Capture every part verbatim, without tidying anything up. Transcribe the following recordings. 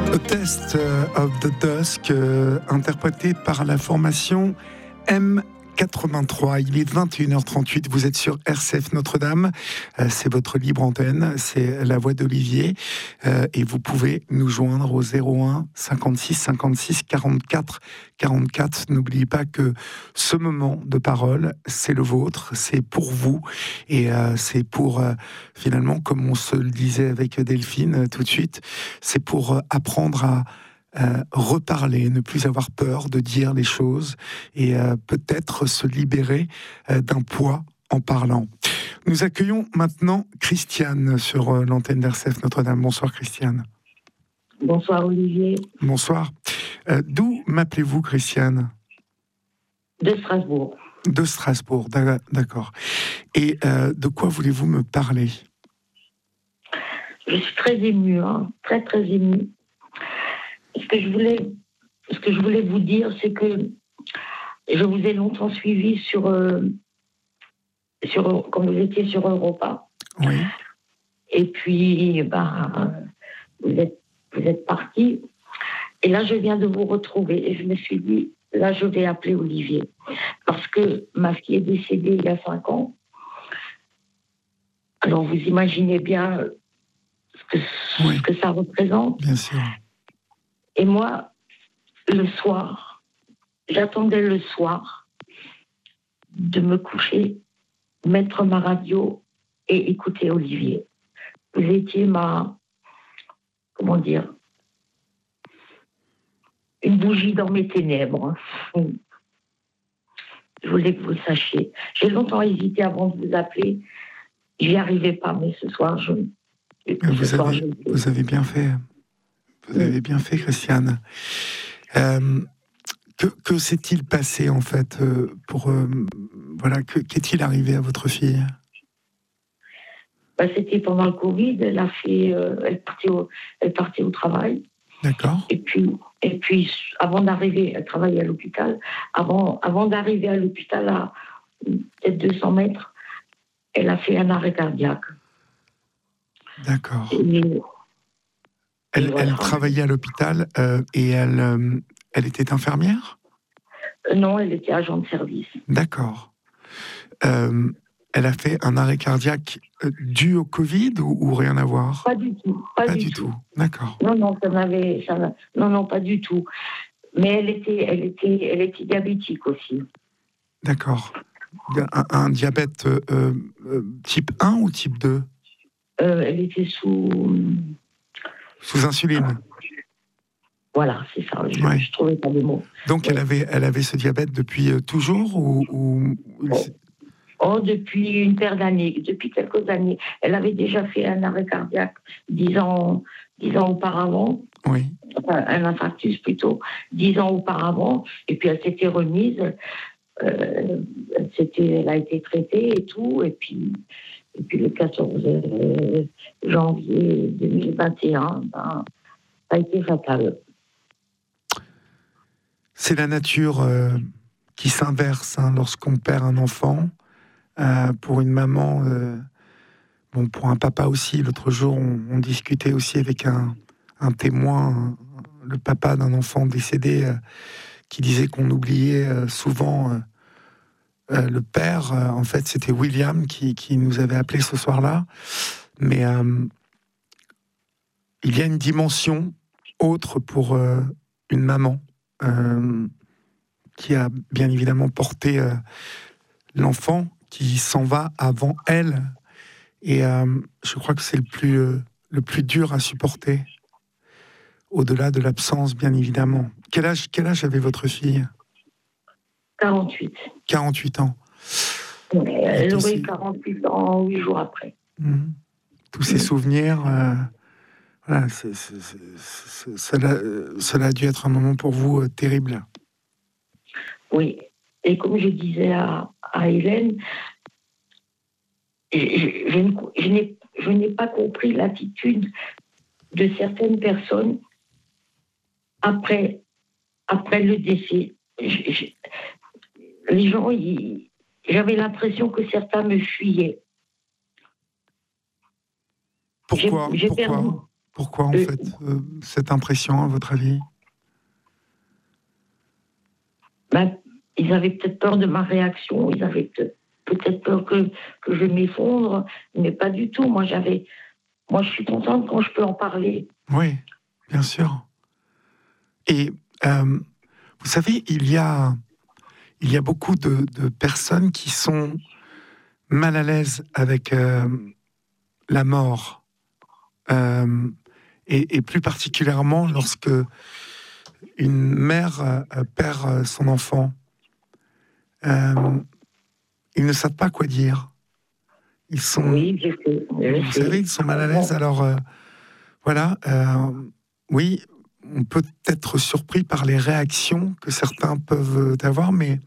A Test of the Dusk, euh, interprété par la formation M quatre-vingt-trois. Il est vingt et une heures trente-huit, vous êtes sur R C F Notre-Dame, euh, c'est votre libre antenne, c'est la voix d'Olivier, euh, et vous pouvez nous joindre au zéro un cinquante-six cinquante-six quarante-quatre quarante-quatre. N'oubliez pas que ce moment de parole, c'est le vôtre, c'est pour vous, et euh, c'est pour, euh, finalement, comme on se le disait avec Delphine euh, tout de suite, c'est pour euh, apprendre à Euh, reparler, ne plus avoir peur de dire les choses et euh, peut-être se libérer euh, d'un poids en parlant. Nous accueillons maintenant Christiane sur euh, l'antenne d'R C F Notre-Dame. Bonsoir Christiane. Bonsoir Olivier. Bonsoir. Euh, d'où m'appelez-vous Christiane ? De Strasbourg. De Strasbourg, d'accord. Et euh, de quoi voulez-vous me parler ? Je suis très émue, hein, très très émue. Ce que je voulais, ce que je voulais vous dire, c'est que je vous ai longtemps suivi sur, euh, sur quand vous étiez sur Europa. Oui. Et puis, ben, vous êtes, vous êtes parti. Et là, je viens de vous retrouver. Et je me suis dit, là, je vais appeler Olivier. Parce que ma fille est décédée il y a cinq ans. Alors, vous imaginez bien ce que, oui. ce que ça représente. Bien sûr. Et moi, le soir, j'attendais le soir de me coucher, mettre ma radio et écouter Olivier. Vous étiez ma, comment dire, une bougie dans mes ténèbres. Je voulais que vous le sachiez. J'ai longtemps hésité avant de vous appeler. J'y arrivais pas, mais ce soir, je... Vous, ce soir, avez, je... vous avez bien fait. Vous oui. avez bien fait, Christiane. Euh, que, que s'est-il passé, en fait, euh, pour... Euh, voilà, que, qu'est-il arrivé à votre fille ? Ben, c'était pendant le Covid. Elle a fait... Euh, elle, partait au, elle partait au travail. D'accord. Et puis, et puis, avant d'arriver... Elle travaillait à l'hôpital. Avant, avant d'arriver à l'hôpital, à peut-être deux cents mètres, elle a fait un arrêt cardiaque. D'accord. Et, Elle, voilà. elle travaillait à l'hôpital euh, et elle, euh, elle était infirmière ? euh, Non, elle était agent de service. D'accord. Euh, elle a fait un arrêt cardiaque euh, dû au Covid ou, ou rien à voir ? Pas du tout. Pas, pas du, du tout. tout. D'accord. Non, non, ça n'avait, ça n'a, non, non, pas du tout. Mais elle était, elle était, elle était diabétique aussi. D'accord. Un, un diabète euh, euh, type un ou type deux ? euh, Elle était sous... Sous insuline. Voilà, c'est ça. Je, ouais. je trouvais pas de mots. Donc ouais. elle avait, elle avait ce diabète depuis euh, toujours ou, ou... Oh. oh, depuis une paire d'années, depuis quelques années. Elle avait déjà fait un arrêt cardiaque dix ans, dix ans auparavant. Oui. Enfin, un infarctus plutôt, dix ans auparavant. Et puis elle s'était remise. Euh, c'était, elle a été traitée et tout. Et puis, et puis le quatorze janvier deux mille vingt et un, ben, ça a été fatal. C'est la nature euh, qui s'inverse hein, lorsqu'on perd un enfant. Euh, pour une maman, euh, bon, pour un papa aussi. L'autre jour, on, on discutait aussi avec un, un témoin, un, le papa d'un enfant décédé, euh, qui disait qu'on oubliait euh, souvent euh, euh, le père. Euh, en fait, c'était William qui, qui nous avait appelé ce soir-là. Mais euh, il y a une dimension autre pour euh, une maman. Euh, qui a bien évidemment porté euh, l'enfant, qui s'en va avant elle. Et euh, je crois que c'est le plus, euh, le plus dur à supporter, au-delà de l'absence, bien évidemment. Quel âge, quel âge avait votre fille ? quarante-huit. quarante-huit ans. Mais elle aurait eu quarante-huit ans, huit jours après. Mmh. Tous ces mmh. souvenirs, euh, voilà, c'est, c'est, c'est, c'est, cela, cela a dû être un moment pour vous euh, terrible. Oui, et comme je disais à, à Hélène, je, je, je, je, n'ai, je n'ai pas compris l'attitude de certaines personnes après, après le décès. Je, je, les gens, ils, j'avais l'impression que certains me fuyaient. Pourquoi, j'ai, j'ai pourquoi, perdu, Pourquoi, en Euh, fait, euh, cette impression, à votre avis? ben, ils avaient peut-être peur de ma réaction, ils avaient peut- peut-être peur que, que je m'effondre, mais pas du tout. Moi, j'avais, moi, je suis contente quand je peux en parler. Oui, bien sûr. Et euh, vous savez, il y a, il y a beaucoup de, de personnes qui sont mal à l'aise avec euh, la mort, euh, et, et plus particulièrement lorsque une mère euh, perd euh, son enfant. Euh, ils ne savent pas quoi dire. Ils sont, Oui, je sais, vous je savez, sais. ils sont mal à l'aise. Alors euh, voilà, euh, oui, on peut être surpris par les réactions que certains peuvent avoir, mais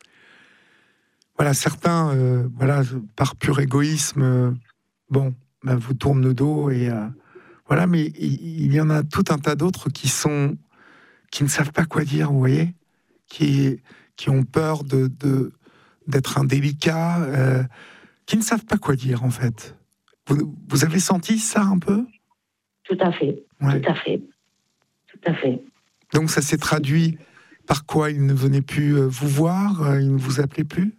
voilà, certains, euh, voilà, par pur égoïsme, euh, bon, ben, vous tournent le dos et euh, voilà, mais il, il y en a tout un tas d'autres qui sont, qui ne savent pas quoi dire, vous voyez, qui, qui ont peur de, de- d'être indélicats, euh, qui ne savent pas quoi dire en fait. Vous, vous avez senti ça un peu? Tout à fait, tout Ouais. à fait, tout à fait. Donc ça s'est traduit par quoi? Ils ne venaient plus euh, vous voir, euh, ils ne vous appelaient plus?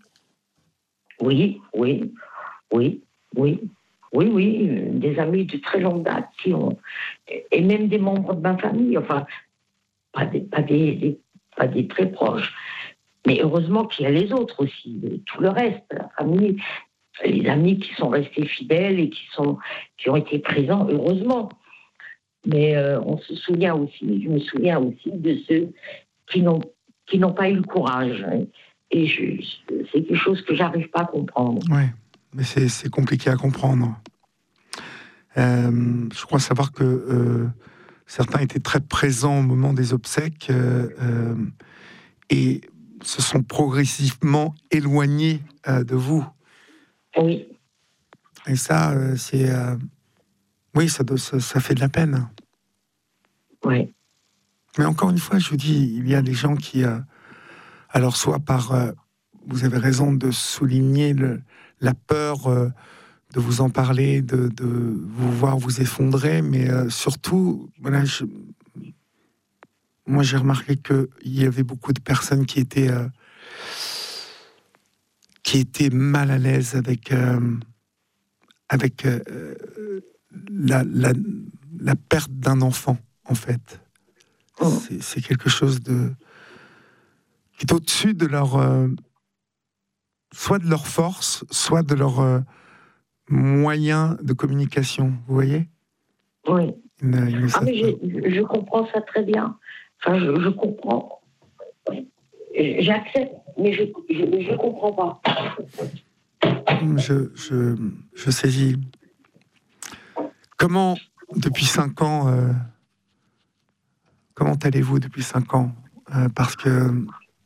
Oui, oui, oui, oui, oui, oui, euh, des amis de très longue date qui ont, et même des membres de ma famille, enfin, pas des, pas des, des- pas des très proches, mais heureusement qu'il y a les autres aussi, euh, tout le reste, la famille, les amis qui sont restés fidèles et qui sont, qui ont été présents, heureusement. Mais euh, on se souvient aussi, je me souviens aussi de ceux qui n'ont, qui n'ont pas eu le courage. Hein. Et je, c'est quelque chose que j'arrive pas à comprendre. Oui, mais c'est, c'est compliqué à comprendre. Euh, je crois savoir que euh, certains étaient très présents au moment des obsèques euh, euh, et se sont progressivement éloignés euh, de vous. Oui, Et ça, euh, c'est... euh, oui, ça, doit- ça, ça fait de la peine. oui, Mais encore une fois, je vous dis, il y a des gens qui... euh, alors, soit par... euh, vous avez raison de souligner le, la peur euh, de vous en parler, de, de vous voir vous effondrer, mais euh, surtout, voilà, je, moi j'ai remarqué qu'il y avait beaucoup de personnes qui étaient, euh, qui étaient mal à l'aise avec, euh, avec euh, la, la, la perte d'un enfant, en fait. hum, C'est, c'est quelque chose de, qui est au-dessus de leur... euh, soit de leur force, soit de leur euh, moyen de communication, vous voyez? oui. Ils ne, ils ne Ah, savent mais pas. je, je comprends ça très bien. Enfin, je, je comprends. J'accepte, mais je ne comprends pas. Je, je, je saisis. Comment, depuis cinq ans, euh, comment allez-vous depuis cinq ans? Euh, Parce que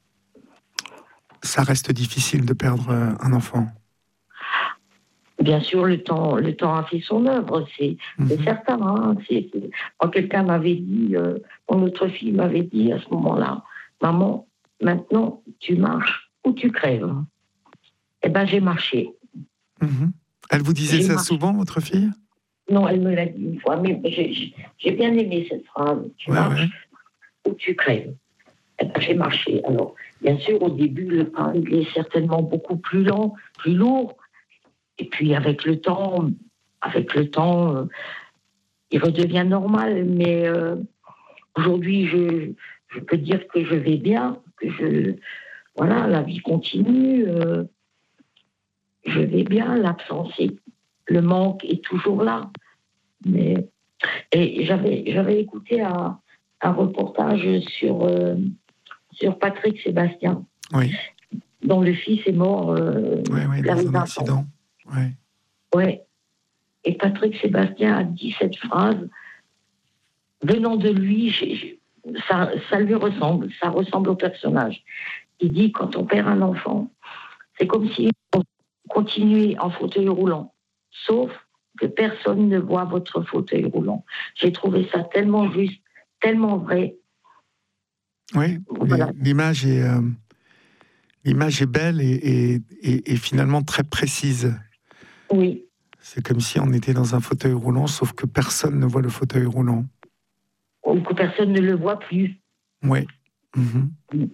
ça reste difficile de perdre euh, un enfant. Bien sûr, le temps, le temps a fait son œuvre, c'est, c'est Mhm. certain. Hein, c'est, c'est- Quand quelqu'un m'avait dit, euh, mon autre fille m'avait dit à ce moment-là, maman, maintenant tu marches ou tu crèves. Eh ben j'ai marché. Mhm. Elle vous disait J'ai ça marché. souvent, votre fille? Non, elle me l'a dit une fois, mais j'ai, j'ai- j'ai bien aimé cette phrase. Tu Ouais, ouais. marches ou tu crèves. Eh ben, j'ai marché. Alors, bien sûr, au début, le pas il est certainement beaucoup plus lent, plus lourd. Et puis avec le temps, avec le temps, euh, il redevient normal. Mais euh, aujourd'hui, je, je peux dire que je vais bien, que je, voilà, la vie continue. euh, je vais bien. L'absence, est- le manque est toujours là. Mais et j'avais, j'avais écouté un, un reportage sur euh, sur Patrick Sébastien, Oui, dont le fils est mort. Euh, oui, oui, il avait dans un vingt ans. accident. Oui. Ouais. Et Patrick Sébastien a dit cette phrase venant de lui, j'ai- j'ai- ça, ça lui ressemble, ça ressemble au personnage. Il dit quand on perd un enfant, c'est comme si on continuait en fauteuil roulant, sauf que personne ne voit votre fauteuil roulant. J'ai trouvé ça tellement juste, tellement vrai. Oui, Voilà. l'image est, euh, l'image est belle et, et, et, et finalement très précise. Oui, C'est comme si on était dans un fauteuil roulant, sauf que personne ne voit le fauteuil roulant. Ou que personne ne le voit plus. Oui. Mmh.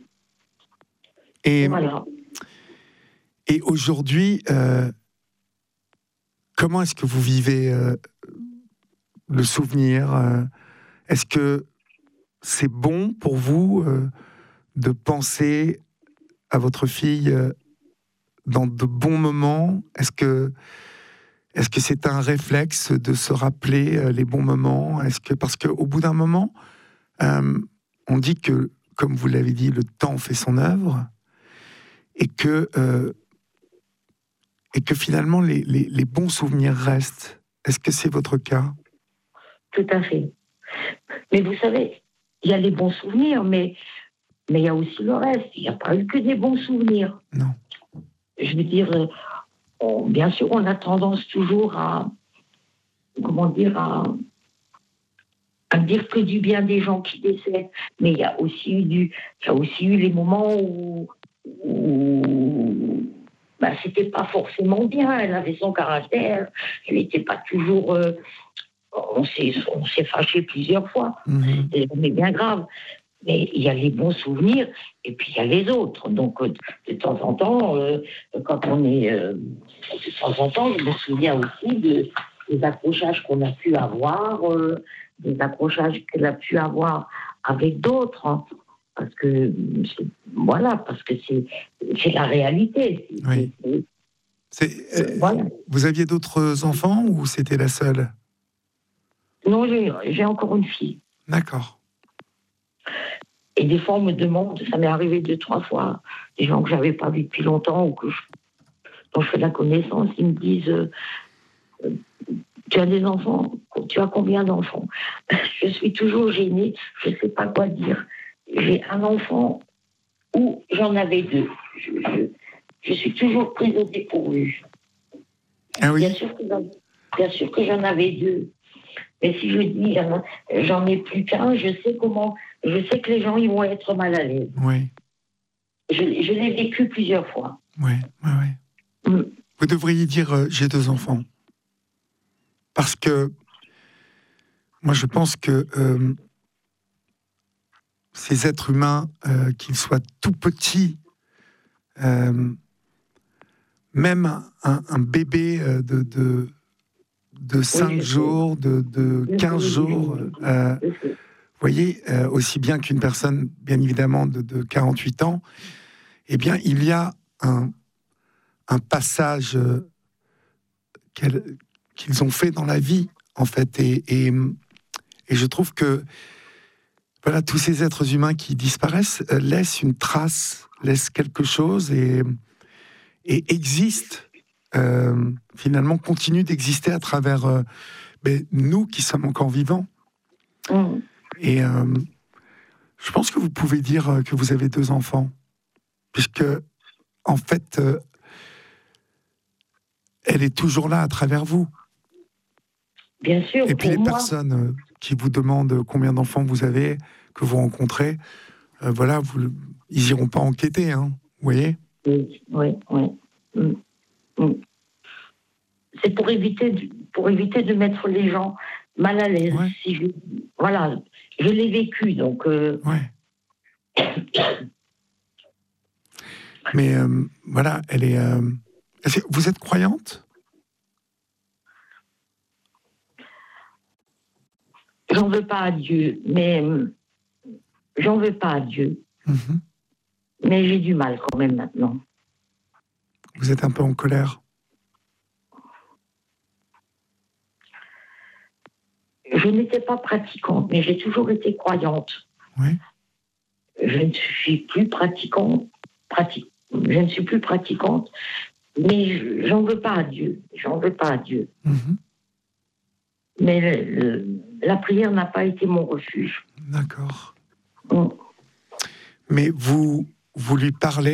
Et, Voilà. et aujourd'hui, euh, comment est-ce que vous vivez euh, le souvenir euh, Est-ce que c'est bon pour vous euh, de penser à votre fille euh, dans de bons moments? Est-ce que est-ce que c'est un réflexe de se rappeler euh, les bons moments? Est-ce que parce qu'au bout d'un moment, euh, on dit que, comme vous l'avez dit, le temps fait son œuvre, et que euh, et que finalement les, les, les bons souvenirs restent. Est-ce que c'est votre cas? Tout à fait. Mais vous savez, il y a les bons souvenirs, mais mais il y a aussi le reste. Il n'y a pas eu que des bons souvenirs. Non. Je veux dire, euh, on- bien sûr, on a tendance toujours à, comment dire, à, à dire que du bien des gens qui décèdent. Mais il y a aussi eu du, il y a aussi eu les moments où, où bah, c'était pas forcément bien. Elle avait son caractère. Elle n'était pas toujours. euh, on s'est, on s'est fâché plusieurs fois. Mmh. C'est mais bien grave. Mais il y a les bons souvenirs et puis il y a les autres. Donc, euh, de temps en temps, euh, quand on est. euh, de temps en temps, je me souviens aussi de, des accrochages qu'on a pu avoir, euh, des accrochages qu'elle a pu avoir avec d'autres. Hein. Parce que, c'est- voilà, parce que c'est, c'est la réalité. C'est- Oui. c'est- C'est, c'est- euh, voilà. vous aviez d'autres enfants ou c'était la seule? Non, j'ai, j'ai encore une fille. D'accord. Et des fois, on me demande, ça m'est arrivé deux, trois fois, des gens que je n'avais pas vus depuis longtemps ou que je, dont je fais la connaissance, ils me disent euh, euh, tu as des enfants? Tu as combien d'enfants? Je suis toujours gênée, je ne sais pas quoi dire. J'ai un enfant ou j'en avais deux. Je, je, je suis toujours prise au dépourvu. Ah oui. Bien sûr que j'en, bien sûr que j'en avais deux. Mais si je dis j'en, j'en ai plus qu'un, je sais comment, je sais que les gens ils vont être mal à l'aise. Oui. Je, je l'ai vécu plusieurs fois. Oui. Oui. Oui. Mm. Vous devriez dire euh, j'ai deux enfants. Parce que moi, je pense que euh, ces êtres humains, euh, qu'ils soient tout petits, euh, même un, un bébé euh, de, de, de cinq je sais. jours, de, de Je quinze sais, jours, je euh, sais, je sais. vous voyez, euh, aussi bien qu'une personne, bien évidemment, de, de quarante-huit ans, eh bien, il y a un, un passage euh, qu'elle- qu'ils ont fait dans la vie, en fait. Et, et, et je trouve que voilà, tous ces êtres humains qui disparaissent euh, laissent une trace, laissent quelque chose et, et existent, euh, finalement, continuent d'exister à travers euh, ben, nous qui sommes encore vivants. Mm. Et euh, je pense que vous pouvez dire euh, que vous avez deux enfants, puisque, en fait, euh, elle est toujours là à travers vous. Bien sûr, Et puis pour les moi. personnes euh, qui vous demandent combien d'enfants vous avez, que vous rencontrez, euh, voilà, vous, ils n'iront pas enquêter, hein, vous voyez. Oui, oui, oui. Mm. Mm. C'est pour éviter, de- pour éviter de mettre les gens mal à l'aise. Ouais. Si je, voilà, je l'ai vécu, donc. Euh, Ouais. Mais euh, voilà, elle est. Euh... est-ce que vous êtes croyante? J'en veux pas à Dieu, mais euh, j'en veux pas à Dieu. Mm-hmm. Mais j'ai du mal quand même maintenant. Vous êtes un peu en colère? Je n'étais pas pratiquante, mais j'ai toujours été croyante. Oui. Je ne suis plus pratiquante, pratique, je ne suis plus pratiquante, mais je- j'en veux pas à Dieu. J'en veux pas à Dieu. Mm-hmm. Mais le- le- la prière n'a pas été mon refuge. D'accord. Mm. Mais vous, vous lui parlez